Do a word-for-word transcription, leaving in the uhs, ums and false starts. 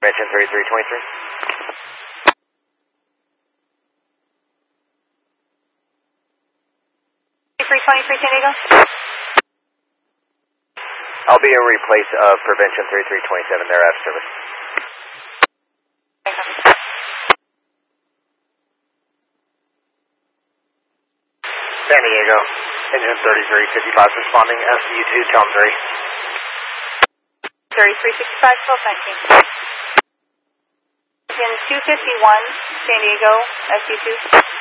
Prevention thirty-three twenty-three. three twenty-three San Diego. I'll be in replace of Prevention thirty-three twenty-seven. They're out of service. San Diego, engine thirty-three fifty-five responding, S U two, Tom three. thirty-three sixty-five, twelve nineteen. Engine two fifty-one, San Diego, S U two.